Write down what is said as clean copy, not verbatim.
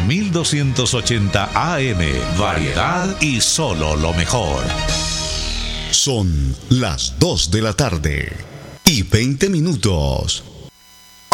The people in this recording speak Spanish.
1280 AM. Variedad y solo lo mejor. Son las 2 de la tarde y 20 minutos.